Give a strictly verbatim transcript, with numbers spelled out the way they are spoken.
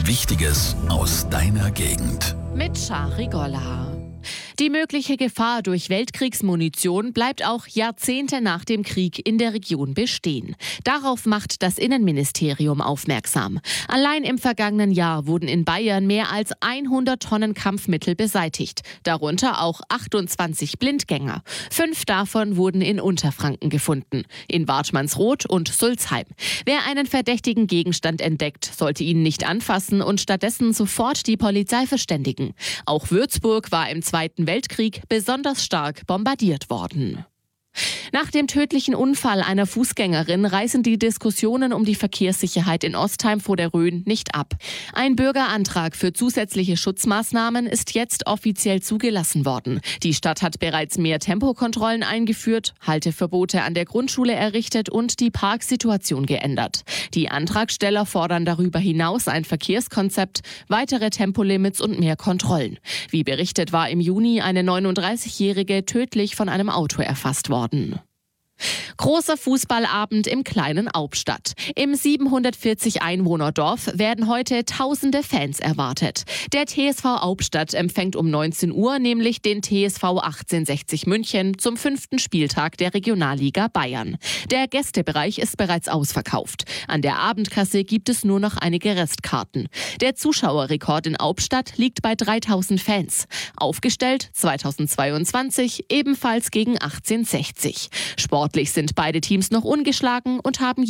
Wichtiges aus deiner Gegend. Mit Shari Golla. Die mögliche Gefahr durch Weltkriegsmunition bleibt auch Jahrzehnte nach dem Krieg in der Region bestehen. Darauf macht das Innenministerium aufmerksam. Allein im vergangenen Jahr wurden in Bayern mehr als hundert Tonnen Kampfmittel beseitigt, darunter auch achtundzwanzig Blindgänger. Fünf davon wurden in Unterfranken gefunden, in Wartmannsroth und Sulzheim. Wer einen verdächtigen Gegenstand entdeckt, sollte ihn nicht anfassen und stattdessen sofort die Polizei verständigen. Auch Würzburg war im Zweiten Weltkrieg besonders stark bombardiert worden. Nach dem tödlichen Unfall einer Fußgängerin reißen die Diskussionen um die Verkehrssicherheit in Ostheim vor der Rhön nicht ab. Ein Bürgerantrag für zusätzliche Schutzmaßnahmen ist jetzt offiziell zugelassen worden. Die Stadt hat bereits mehr Tempokontrollen eingeführt, Halteverbote an der Grundschule errichtet und die Parksituation geändert. Die Antragsteller fordern darüber hinaus ein Verkehrskonzept, weitere Tempolimits und mehr Kontrollen. Wie berichtet, war im Juni eine neununddreißigjährige tödlich von einem Auto erfasst worden. Großer Fußballabend im kleinen Aubstadt. Im siebenhundertvierzig Einwohnerdorf werden heute tausende Fans erwartet. Der T S V Aubstadt empfängt um neunzehn Uhr nämlich den T S V achtzehnhundertsechzig München zum fünften Spieltag der Regionalliga Bayern. Der Gästebereich ist bereits ausverkauft. An der Abendkasse gibt es nur noch einige Restkarten. Der Zuschauerrekord in Aubstadt liegt bei dreitausend Fans. Aufgestellt zweitausendzweiundzwanzig ebenfalls gegen achtzehnhundertsechzig. Sportlich sind beide Teams noch ungeschlagen und haben